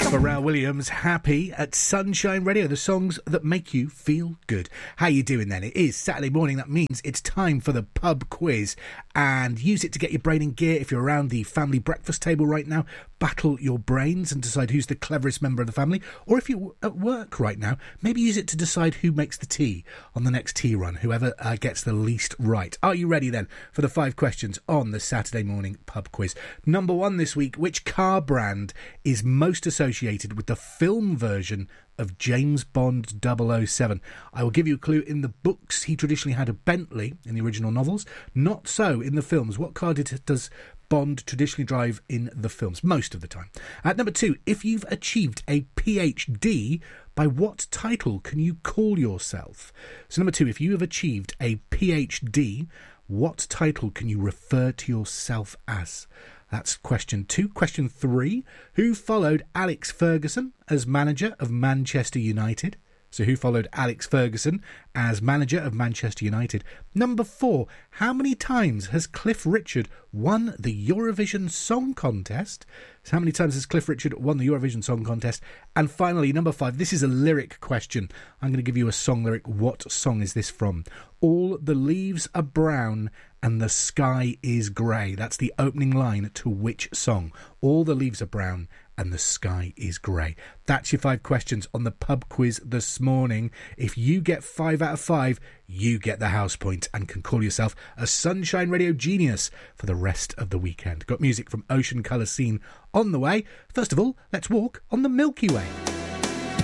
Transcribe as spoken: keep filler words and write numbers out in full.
Pharrell Williams, Happy at Sunshine Radio, the songs that make you feel good. How you doing then? It is Saturday morning. That means it's time for the pub quiz, and use it to get your brain in gear. If you're around the family breakfast table right now, battle your brains and decide who's the cleverest member of the family. Or if you're at work right now, maybe use it to decide who makes the tea on the next tea run, whoever uh, gets the least right. Are you ready then for the five questions on the Saturday morning pub quiz? Number one this week: which car brand is most associated with the film version of James Bond double oh seven? I will give you a clue. In the books, he traditionally had a Bentley in the original novels. Not so in the films. What car did, does Bond traditionally drive in the films most of the time? At number two, if you've achieved a P H D, by what title can you call yourself? So number two, if you have achieved a P H D, what title can you refer to yourself as? That's question two. Question three, who followed Alex Ferguson as manager of Manchester United? So who followed Alex Ferguson as manager of Manchester United? Number four, how many times has Cliff Richard won the Eurovision Song Contest? So how many times has Cliff Richard won the Eurovision Song Contest? And finally, number five, this is a lyric question. I'm going to give you a song lyric. What song is this from? All the leaves are brown and the sky is grey. That's the opening line to which song? All the leaves are brown and the sky is grey. That's your five questions on the pub quiz this morning. If you get five out of five, you get the house point and can call yourself a Sunshine Radio genius for the rest of the weekend. Got music from Ocean Colour Scene on the way. First of all, let's walk on the Milky Way.